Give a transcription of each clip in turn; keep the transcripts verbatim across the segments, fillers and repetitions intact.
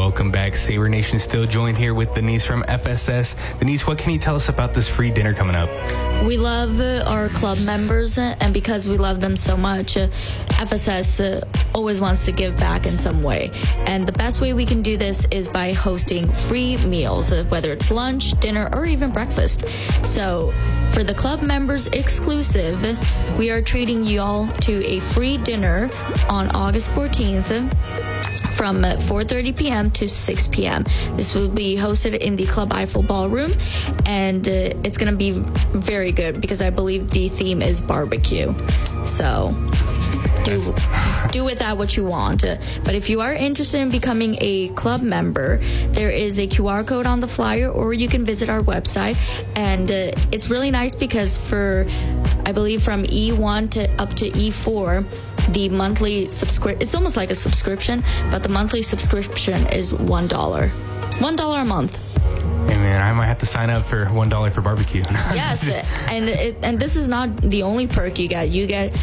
welcome back. Saber Nation still joined here with Denise from F S S. Denise, what can you tell us about this free dinner coming up? We love uh, our club members, uh, and because we love them so much, uh, F S S uh, always wants to give back in some way. And the best way we can do this is by hosting free meals, uh, whether it's lunch, dinner, or even breakfast. So for the club members exclusive, we are treating you all to a free dinner on August fourteenth. From four thirty p.m. to six p.m. This will be hosted in the Club Eiffel Ballroom, and uh, it's going to be very good because I believe the theme is barbecue. So do do with that what you want. Uh, but if you are interested in becoming a club member, there is a Q R code on the flyer, or you can visit our website. And uh, it's really nice because for, I believe, from E one to up to E four, the monthly subscription, it's almost like a subscription, but the monthly subscription is one dollar. one dollar a month. Hey man, I might have to sign up for one dollar for barbecue. Yes, and it, and this is not the only perk you get. You get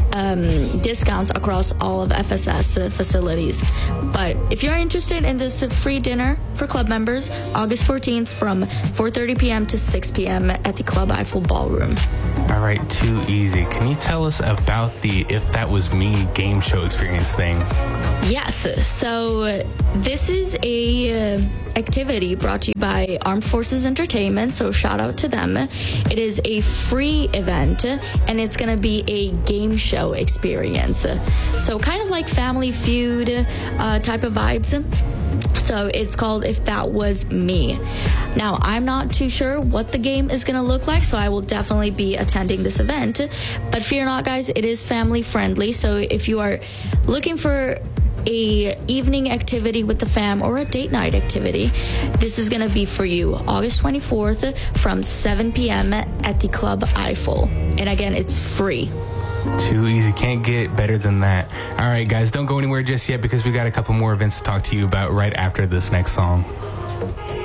um, discounts across all of F S S uh, facilities. But if you're interested in this uh, free dinner for club members, August fourteenth from four thirty p.m. to six p.m. at the Club Eiffel Ballroom. All right, too easy. Can you tell us about the If That Was Me game show experience thing? Yes, so uh, this is a uh, activity brought to you by Armed Forces Entertainment, so shout out to them. It is a free event, and it's going to be a game show experience. So kind of like Family Feud uh, type of vibes. So it's called If That Was Me. Now, I'm not too sure what the game is going to look like, so I will definitely be attending this event. But fear not, guys, it is family friendly. So if you are looking for a evening activity with the fam or a date night activity, this is going to be for you. August twenty-fourth from seven p.m. at the Club Eiffel. And again, it's free. Too easy. Can't get better than that. All right, guys, don't go anywhere just yet because we got a couple more events to talk to you about right after this next song.